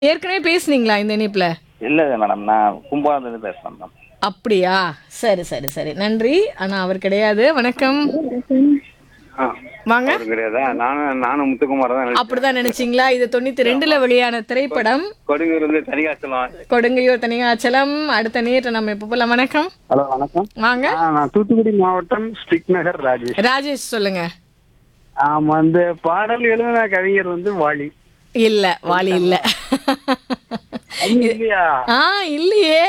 ஏற்கனவே பேசுனீங்களா இந்த இணைப்புல? இல்லை மேடம், நான் கும்பகோணத்துலேருந்து பேசுகிறேன் மேடம். அப்படியா? சரி சரி சரி, நன்றி. ஆனா அவர் கிடையாது. வணக்கம். ஆ, வாங்க. அவரு கிடையாதா? நானும் முத்துக்குமார் தான் நினைச்சேன். அப்படிதான் நினைச்சீங்களா? இது 92ல வெளியான திரைப்படம் கொடுங்கூர் வந்து தனிகாச்சலம். கொடுங்கையூர் தனியாச்சலம். அடுத்த நேற்று நம்ம இப்ப போலாம். வணக்கம். ஹலோ வணக்கம். வாங்க. நான் தூத்துக்குடி மாவட்டம் ஸ்டிக் நகர் ராஜேஷ். ராஜேஷ் சொல்லுங்க. ஆமா, அந்த பாடல் எழுதின கவிஞர் வந்து வாலி. இல்ல, வாலி இல்ல. அது இல்லையா? இல்லையே.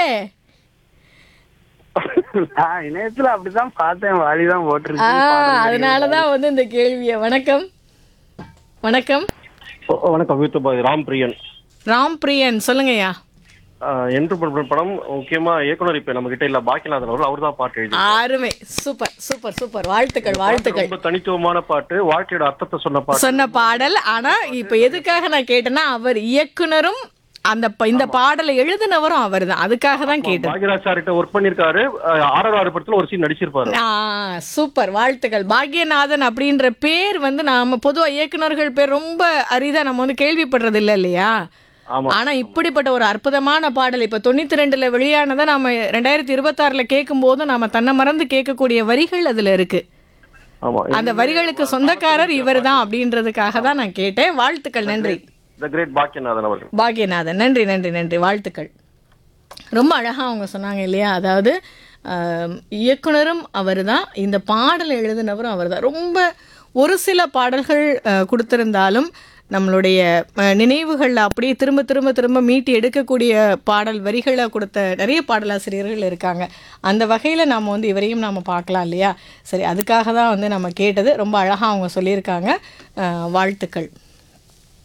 நான் இணையத்துல அப்படிதான் பார்த்தேன், வாலி தான் போட்டிருக்கு. அதனாலதான் வந்து இந்த கேள்விய. வணக்கம். வணக்கம். வணக்கம். யூடியூப் ராம் பிரியன். ராம் பிரியன் சொல்லுங்கய்யா. என்று படம் முக்கியமா இயக்குனர் இப்ப நம்ம கிட்ட இல்ல, பாக்கியநாதன் அவர்கள். அவர் தான் பாட்டு எழுதி. அருமை. Super super super. வாழ்த்துக்கள் வாழ்த்துக்கள். ரொம்ப தனித்துவமான பாட்டு, வாழ்க்கையோட அர்த்தத்தை சொன்ன பாடல். ஆனா இப்ப எதுக்காக நான் கேட்டேன்னா, அவர் இயக்குனரும் இந்த பாடலை எழுதினவரும் அவர் தான். அதுக்காக தான் கேட்டேன். பாக்யராஜ் சார்கிட்ட ஒர்க் பண்ணிருக்காரு. ஆறு படத்துல ஒரு சீன் நடிச்சிருப்பாரு. சூப்பர், வாழ்த்துக்கள். பாக்யநாதன் அப்படின்ற பேர் வந்து நாம பொதுவா இயக்குனர்கள் பேர் ரொம்ப அரிதா நம்ம வந்து கேள்விப்படுறது இல்ல இல்லையா? ஆனா இப்படிப்பட்ட ஒரு அற்புதமான பாடல் இப்ப 92ல வெளியானதை நாம 2026ல கேட்கும் போது நாம தன்னை மறந்து கேட்கக்கூடிய வரிகள் அதுல இருக்கு. அந்த வரிகளுக்கு சொந்தக்காரர் இவர் தான் அப்படின்றதுக்காக தான் நான் கேட்டேன். வாழ்த்துக்கள், நன்றி. பாக்யநாதன் அவர்கள். பாக்யநாதன், நன்றி நன்றி நன்றி, வாழ்த்துக்கள். ரொம்ப அழகா அவங்க சொன்னாங்க இல்லையா? அதாவது இயக்குனரும் அவர் தான், இந்த பாடல் எழுதினவரும் அவர் தான். ரொம்ப ஒரு சில பாடல்கள் கொடுத்திருந்தாலும் நம்மளுடைய நினைவுகளில் அப்படியே திரும்ப திரும்ப திரும்ப மீட்டி எடுக்கக்கூடிய பாடல் வரிகளை கொடுத்த நிறைய பாடலாசிரியர்கள் இருக்காங்க. அந்த வகையில் நாம் வந்து இவரையும் நாம் பார்க்கலாம் இல்லையா? சரி, அதுக்காக தான் வந்து நம்ம கேட்டது. ரொம்ப அழகாக அவங்க சொல்லியிருக்காங்க. வாழ்த்துக்கள்.